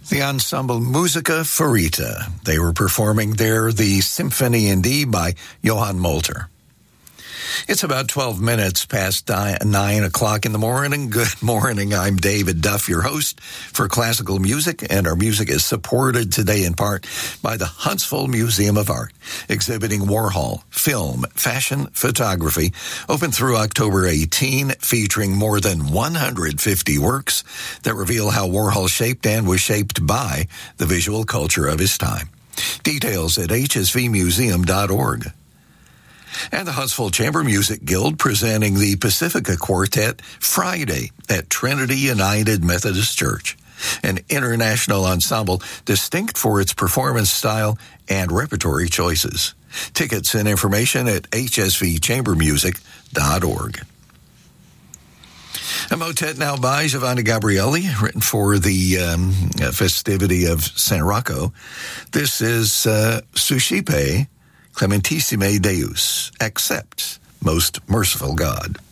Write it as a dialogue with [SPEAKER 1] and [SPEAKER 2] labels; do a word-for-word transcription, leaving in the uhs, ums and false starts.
[SPEAKER 1] The ensemble Musica Ferita. They were performing there the Symphony in D by Johann Molter. It's about twelve minutes past nine o'clock in the morning. Good morning. I'm David Duff, your host for Classical Music, and our music is supported today in part by the Huntsville Museum of Art, exhibiting Warhol, film, fashion, photography, open through October eighteenth, featuring more than one hundred fifty works that reveal how Warhol shaped and was shaped by the visual culture of his time. Details at h s v museum dot org. And the Huntsville Chamber Music Guild presenting the Pacifica Quartet Friday at Trinity United Methodist Church, an international ensemble distinct for its performance style and repertory choices. Tickets and information at h s v chamber music dot org. A motet now by Giovanni Gabrieli, written for the um, festivity of San Rocco. This is uh, Suscipe Clementissime Deus, accept, most merciful God.